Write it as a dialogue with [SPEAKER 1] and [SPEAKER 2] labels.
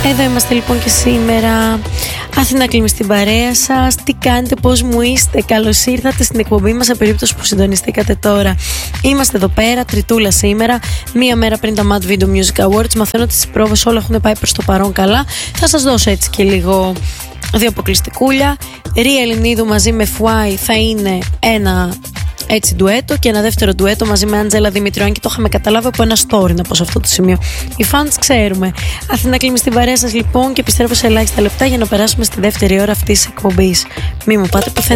[SPEAKER 1] Εδώ είμαστε λοιπόν και σήμερα. Αθηνά Κλίμη στην παρέα σας. Τι κάνετε, πώς μου είστε? Καλώς ήρθατε στην εκπομπή μας, σε περίπτωση που συντονιστήκατε τώρα. Είμαστε εδώ πέρα, Τριτούλα σήμερα, μία μέρα πριν τα Mad Video Music Awards. Μαθαίνω ότι τις πρόβες όλα έχουν πάει προς το παρόν καλά. Θα σας δώσω έτσι και λίγο δύο αποκλειστικούλια. Ρία Ελληνίδου μαζί με Φουάι θα είναι ένα έτσι ντουέτο, και ένα δεύτερο ντουέτο μαζί με Άντζελα Δημητριών, και το είχαμε καταλάβει από ένα story να πω σε αυτό το σημείο. Οι fans ξέρουμε. Αθηνά Κλίμη στην παρέα σας λοιπόν, και επιστρέφω σε ελάχιστα λεπτά για να περάσουμε στη δεύτερη ώρα αυτής της εκπομπής. Μη μου πάτε πουθενά.